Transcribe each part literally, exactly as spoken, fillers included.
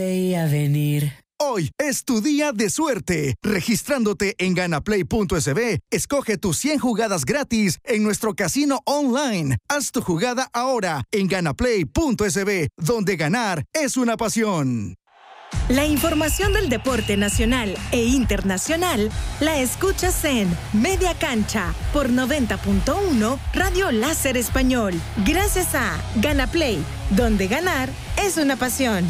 A venir. Hoy es tu día de suerte. Registrándote en ganaplay punto es be, escoge tus cien jugadas gratis en nuestro casino online. Haz tu jugada ahora en ganaplay punto es be, donde ganar es una pasión. La información del deporte nacional e internacional la escuchas en Media Cancha por noventa punto uno Radio Láser Español. Gracias a Ganaplay, donde ganar es una pasión.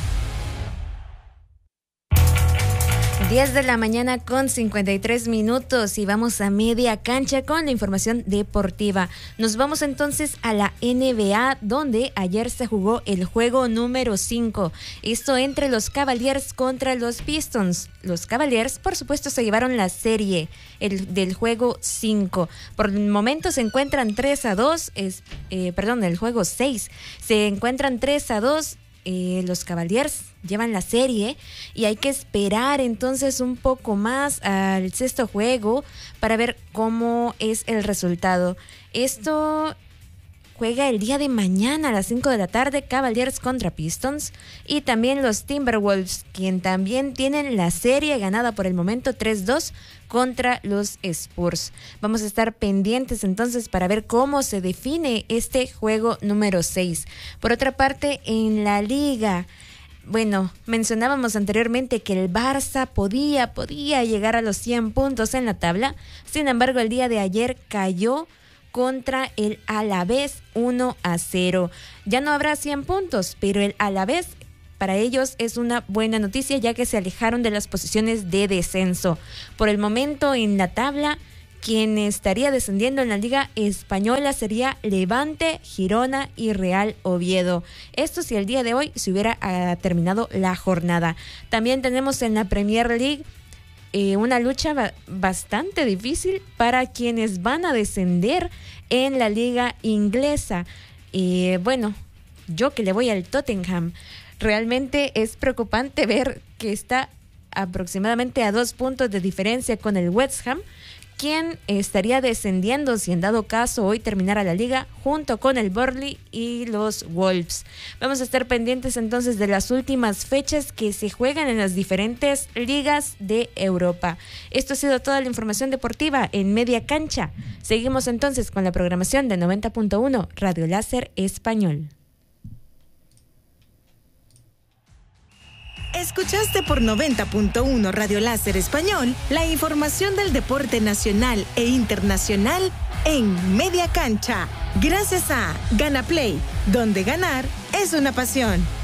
diez de la mañana con cincuenta y tres minutos y vamos a Media Cancha con la información deportiva. Nos vamos entonces a la N B A, donde ayer se jugó el juego número cinco. Esto entre los Cavaliers contra los Pistons. Los Cavaliers, por supuesto, se llevaron la serie el, del juego cinco. Por el momento se encuentran tres a dos, es, eh, perdón, el juego seis. Se encuentran tres a dos. Eh, los Cavaliers llevan la serie y hay que esperar entonces un poco más al sexto juego para ver cómo es el resultado. Esto juega el día de mañana a las cinco de la tarde, Cavaliers contra Pistons, y también los Timberwolves, quien también tienen la serie ganada por el momento tres dos contra los Spurs. Vamos a estar pendientes entonces para ver cómo se define este juego número seis. Por otra parte, en la liga, bueno, mencionábamos anteriormente que el Barça podía, podía llegar a los cien puntos en la tabla. Sin embargo, el día de ayer cayó contra el Alavés uno a cero. Ya no habrá cien puntos, pero el Alavés, para ellos es una buena noticia, ya que se alejaron de las posiciones de descenso. Por el momento en la tabla, quien estaría descendiendo en la Liga Española sería Levante, Girona y Real Oviedo. Esto si el día de hoy se hubiera uh, terminado la jornada. También tenemos en la Premier League eh, una lucha ba- bastante difícil para quienes van a descender en la Liga Inglesa. Eh, bueno, yo que le voy al Tottenham, realmente es preocupante ver que está aproximadamente a dos puntos de diferencia con el West Ham, quien estaría descendiendo si en dado caso hoy terminara la liga, junto con el Burnley y los Wolves. Vamos a estar pendientes entonces de las últimas fechas que se juegan en las diferentes ligas de Europa. Esto ha sido toda la información deportiva en Media Cancha. Seguimos entonces con la programación de noventa punto uno Radio Láser Español. Escuchaste por noventa punto uno Radio Láser Español la información del deporte nacional e internacional en Media Cancha. Gracias a Ganaplay, donde ganar es una pasión.